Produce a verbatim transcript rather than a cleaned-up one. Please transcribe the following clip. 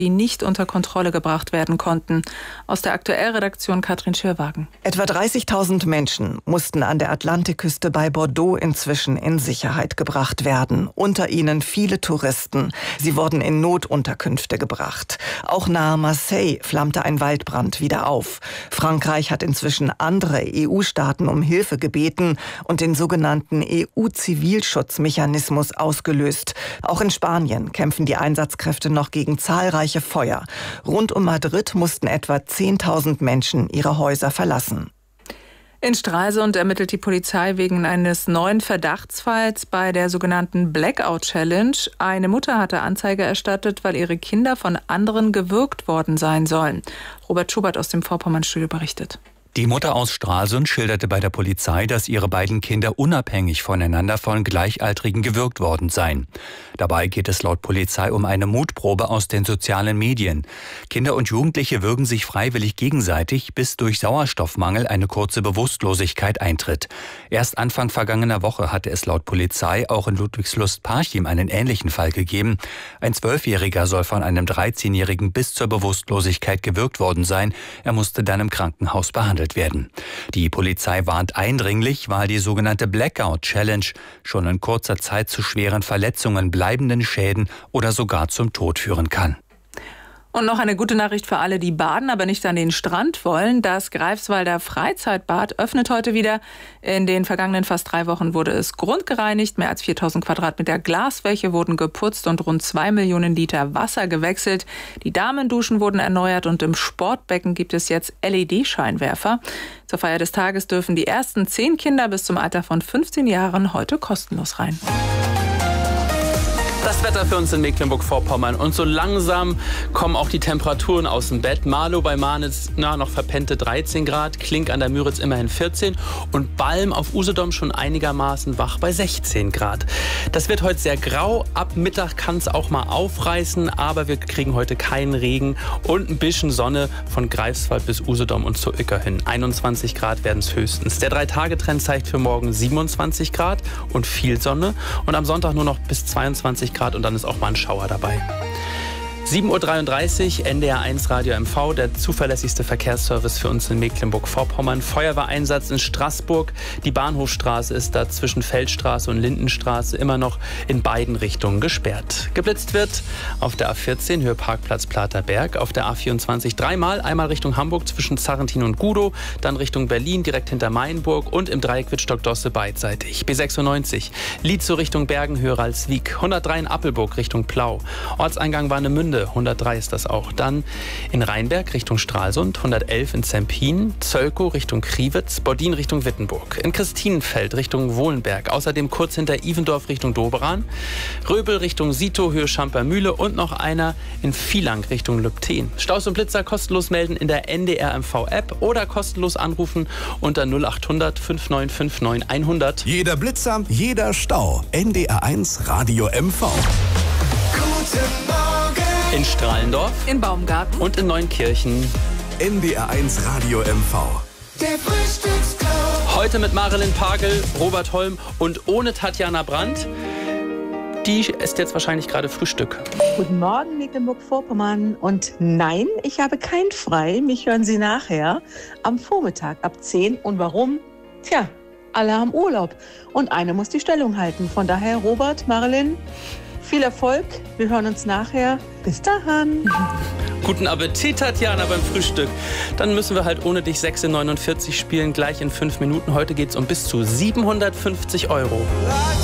die nicht unter Kontrolle gebracht werden konnten. Aus der Aktuellredaktion Katrin Schirwagen. Etwa dreißigtausend Menschen mussten an der Atlantikküste bei Bordeaux inzwischen in Sicherheit gebracht werden. Unter ihnen viele Touristen. Sie wurden in Notunterkünfte gebracht. Auch nahe Marseille flammte ein Waldbrand wieder auf. Frankreich hat inzwischen andere E U-Staaten um Hilfe gebeten und den sogenannten E U-Zivilschutzmechanismus ausgelöst. Auch in Spanien kämpfen die Einsatzkräfte noch gegen zahlreiche Feuer. Rund um Madrid mussten etwa zehntausend Menschen ihre Häuser verlassen. In Stralsund ermittelt die Polizei wegen eines neuen Verdachtsfalls bei der sogenannten Blackout Challenge. Eine Mutter hatte Anzeige erstattet, weil ihre Kinder von anderen gewürgt worden sein sollen. Robert Schubert aus dem Vorpommernstudio berichtet. Die Mutter aus Stralsund schilderte bei der Polizei, dass ihre beiden Kinder unabhängig voneinander von Gleichaltrigen gewürgt worden seien. Dabei geht es laut Polizei um eine Mutprobe aus den sozialen Medien. Kinder und Jugendliche würgen sich freiwillig gegenseitig, bis durch Sauerstoffmangel eine kurze Bewusstlosigkeit eintritt. Erst Anfang vergangener Woche hatte es laut Polizei auch in Ludwigslust-Parchim einen ähnlichen Fall gegeben. Ein Zwölfjähriger soll von einem dreizehnjährigen bis zur Bewusstlosigkeit gewürgt worden sein. Er musste dann im Krankenhaus behandelt werden. Die Polizei warnt eindringlich, weil die sogenannte Blackout Challenge schon in kurzer Zeit zu schweren Verletzungen, bleibenden Schäden oder sogar zum Tod führen kann. Und noch eine gute Nachricht für alle, die baden, aber nicht an den Strand wollen. Das Greifswalder Freizeitbad öffnet heute wieder. In den vergangenen fast drei Wochen wurde es grundgereinigt. Mehr als viertausend Quadratmeter Glasfläche wurden geputzt und rund zwei Millionen Liter Wasser gewechselt. Die Damenduschen wurden erneuert und im Sportbecken gibt es jetzt L E D-Scheinwerfer. Zur Feier des Tages dürfen die ersten zehn Kinder bis zum Alter von fünfzehn Jahren heute kostenlos rein. Das Wetter für uns in Mecklenburg-Vorpommern. Und so langsam kommen auch die Temperaturen aus dem Bett. Marlow bei Marnitz na, noch verpennte dreizehn Grad, Klink an der Müritz immerhin vierzehn und Balm auf Usedom schon einigermaßen wach bei sechzehn Grad. Das wird heute sehr grau. Ab Mittag kann es auch mal aufreißen, aber wir kriegen heute keinen Regen und ein bisschen Sonne von Greifswald bis Usedom und zu Uecker hin. einundzwanzig Grad werden es höchstens. Der drei-Tage-Trend zeigt für morgen siebenundzwanzig Grad und viel Sonne und am Sonntag nur noch bis zweiundzwanzig Grad und dann ist auch mal ein Schauer dabei. sieben Uhr dreiunddreißig, N D R eins Radio M V, der zuverlässigste Verkehrsservice für uns in Mecklenburg-Vorpommern. Feuerwehreinsatz in Straßburg. Die Bahnhofstraße ist da zwischen Feldstraße und Lindenstraße immer noch in beiden Richtungen gesperrt. Geblitzt wird auf der A vierzehn, Höhe Parkplatz Platerberg, auf der A vierundzwanzig dreimal, einmal Richtung Hamburg zwischen Zarrentin und Gudow, dann Richtung Berlin direkt hinter Mainburg und im Dreieck Wittstock-Dosse beidseitig. B sechsundneunzig, Lietzow Richtung Bergen, Höhe Ralswiek, hundertdrei in Appelburg Richtung Plau, Ortseingang Warnemünde, hundertdrei ist das auch. Dann in Rheinberg Richtung Stralsund, hundertelf in Zempin, Zölkow Richtung Kriwitz, Bodin Richtung Wittenburg, in Christinenfeld Richtung Wohlenberg, außerdem kurz hinter Ivendorf Richtung Doberan, Röbel Richtung Sito, Höhe Schampermühle und noch einer in Vielang Richtung Lübten. Staus und Blitzer kostenlos melden in der N D R M V App oder kostenlos anrufen unter null achthundert fünfundneunzig neunundfünfzig hundert. Jeder Blitzer, jeder Stau. N D R eins Radio M V. Guten Morgen. In Strahlendorf, in Baumgarten und in Neunkirchen. N D R eins Radio M V. Der Frühstücksclub. Heute mit Marilyn Pagel, Robert Holm und ohne Tatjana Brandt. Die isst jetzt wahrscheinlich gerade Frühstück. Guten Morgen, Mecklenburg-Vorpommern. Und nein, ich habe kein Frei. Mich hören Sie nachher am Vormittag ab zehn. Und warum? Tja, alle haben Urlaub. Und eine muss die Stellung halten. Von daher, Robert, Marilyn, viel Erfolg. Wir hören uns nachher. Bis dahin. Guten Appetit, Tatjana, beim Frühstück. Dann müssen wir halt ohne dich sechs in neunundvierzig spielen, gleich in fünf Minuten. Heute geht es um bis zu siebenhundertfünfzig Euro.